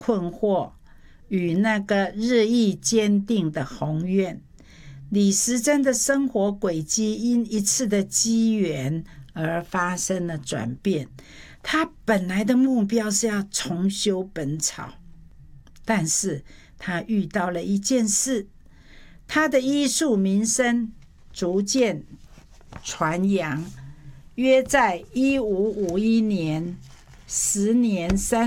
困惑与那个日益坚定的宏愿。李时珍的生活轨迹因一次的机缘而发生了转变。他本来的目标是要重修本草，但是他遇到了一件事，他的医术名声逐渐传扬。约在1551年，时年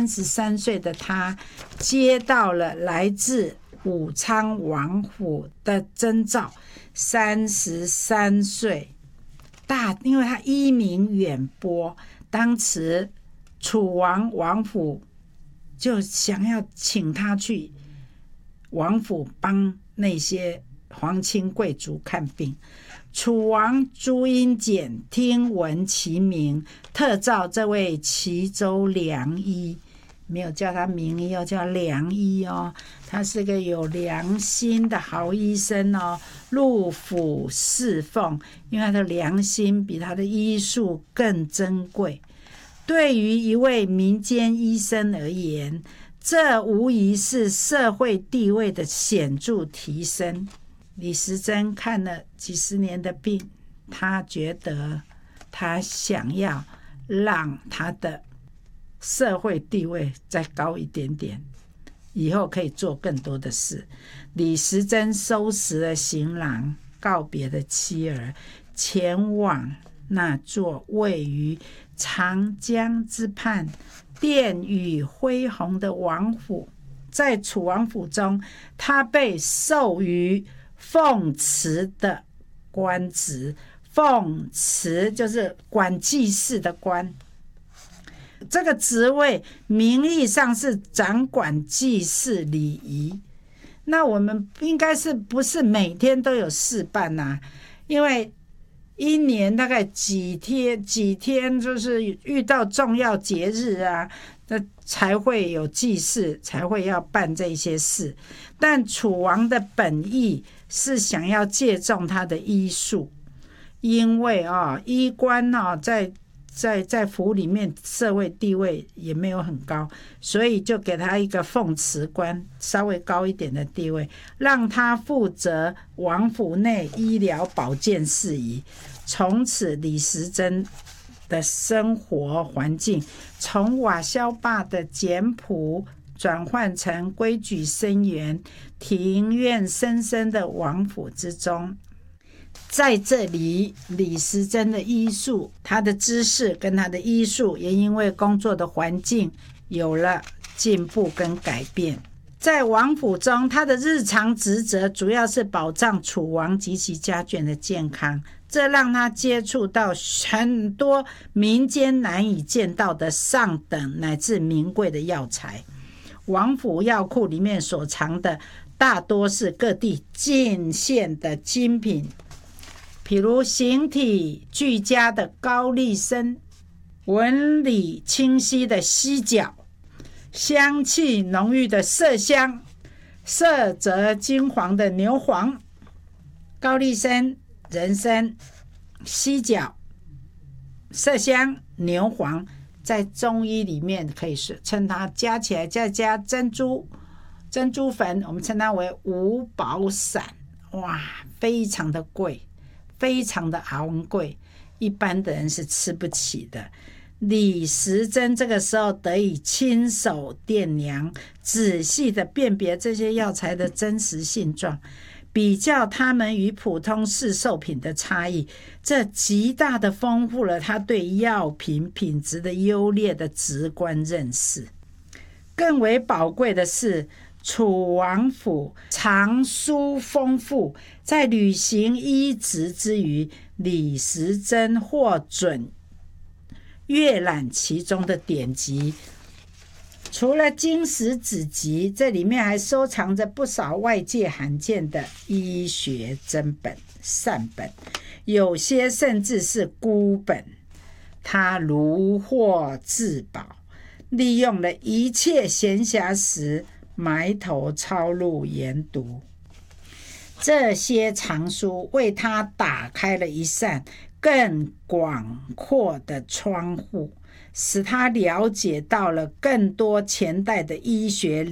33岁的他接到了来自武昌王府的征召。33岁，因为他威名远播，当时楚王府就想要请他去王府帮那些皇亲贵族看病。楚王朱英简听闻其名，特召这位齐州良医，没有叫他名医哦，叫良医哦。他是个有良心的好医生哦，入府侍奉，因为他的良心比他的医术更珍贵。对于一位民间医生而言，这无疑是社会地位的显著提升。李时珍看了几十年的病，他觉得他想要让他的社会地位再高一点点，以后可以做更多的事。李时珍收拾了行囊，告别了妻儿，前往那座位于长江之畔、殿宇恢宏的王府。在楚王府中，他被授予奉祠的官职。奉祠就是管祭祀的官，这个职位名义上是掌管祭祀礼仪。那我们应该是不是每天都有事办啊？因为一年大概几天就是遇到重要节日啊，那才会有祭祀，才会要办这些事。但楚王的本意是想要借重他的医术，因为医官在府里面社会地位也没有很高，所以就给他一个奉祠官，稍微高一点的地位，让他负责王府内医疗保健事宜。从此李时珍的生活环境从瓦销坝的简朴转换成规矩森严、庭院深深的王府之中。在这里，李时珍的医术，他的知识跟他的医术也因为工作的环境有了进步跟改变。在王府中，他的日常职责主要是保障楚王及其家眷的健康，这让他接触到很多民间难以见到的上等乃至名贵的药材。王府药库里面所藏的大多是各地进献的精品，譬如形体俱佳的高丽参，纹理清晰的犀角，香气浓郁的麝香，色泽金黄的牛黄。高丽参、人参、犀角、麝香、牛黄，在中医里面可以称它加起来，再加珍珠粉，我们称它为五宝散。哇，非常的贵，非常的昂贵，一般的人是吃不起的。李时珍这个时候得以亲手掂量，仔细的辨别这些药材的真实性状，比较它们与普通市售品的差异，这极大的丰富了他对药品品质的优劣的直观认识。更为宝贵的是，楚王府藏书丰富，在履行医职之余，李时珍获准阅览其中的典籍。除了经史子集，这里面还收藏着不少外界罕见的医学珍本善本，有些甚至是孤本。他如获至宝，利用了一切闲暇时埋头抄录研读。这些藏书为他打开了一扇更广阔的窗户，使他了解到了更多前代的医学